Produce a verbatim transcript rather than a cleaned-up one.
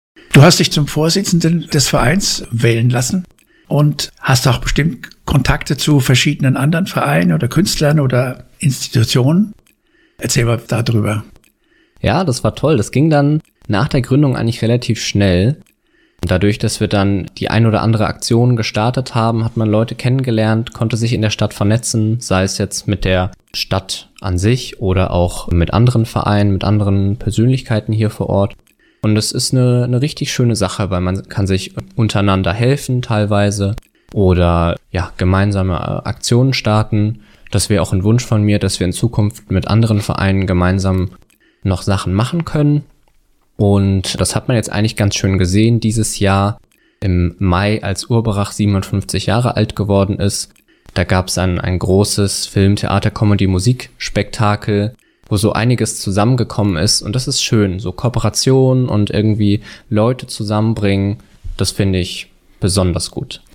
Du hast dich zum Vorsitzenden des Vereins wählen lassen und hast auch bestimmt Kontakte zu verschiedenen anderen Vereinen oder Künstlern oder Institutionen. Erzähl mal darüber. Ja, das war toll. Das ging dann nach der Gründung eigentlich relativ schnell. Dadurch, dass wir dann die ein oder andere Aktion gestartet haben, hat man Leute kennengelernt, konnte sich in der Stadt vernetzen, sei es jetzt mit der Stadt an sich oder auch mit anderen Vereinen, mit anderen Persönlichkeiten hier vor Ort. Und es ist eine, eine richtig schöne Sache, weil man kann sich untereinander helfen teilweise oder ja gemeinsame Aktionen starten. Das wäre auch ein Wunsch von mir, dass wir in Zukunft mit anderen Vereinen gemeinsam noch Sachen machen können. Und das hat man jetzt eigentlich ganz schön gesehen dieses Jahr im Mai, als Urberach siebenundfünfzig Jahre alt geworden ist. Da gab es ein, ein großes Film-, Theater-, Comedy-, Musikspektakel, wo so einiges zusammengekommen ist. Und das ist schön, so Kooperation und irgendwie Leute zusammenbringen, das finde ich besonders gut.